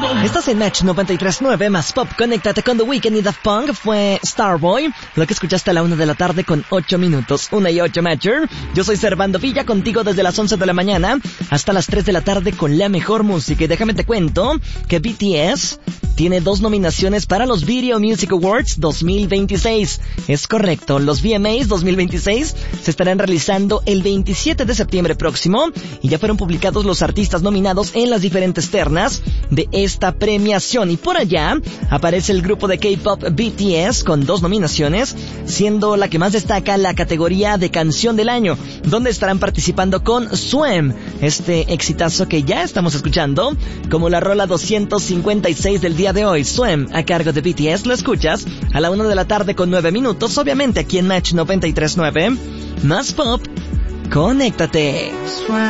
Estás en Match 93.9 más Pop. Conéctate con The Weeknd y Daft Punk. Fue Starboy, lo que escuchaste a la 1 de la tarde con 8 minutos, 1 y 8 Matcher. Yo soy Servando Villa, contigo desde las 11 de la mañana hasta las 3 de la tarde con la mejor música. Y déjame te cuento que BTS tiene 2 nominaciones para los Video Music Awards 2026. Es correcto, los VMAs 2026 se estarán realizando el 27 de septiembre próximo y ya fueron publicados los artistas nominados en las diferentes ternas de esta premiación. Y por allá aparece el grupo de K-pop BTS con 2 nominaciones, siendo la que más destaca la categoría de Canción del Año, donde estarán participando con Swim, este exitazo que ya estamos escuchando como la rola 256 del día de hoy. Swim, a cargo de BTS, lo escuchas a la 1 de la tarde con 9 minutos, obviamente aquí en Match 93.9 más Pop. Conéctate.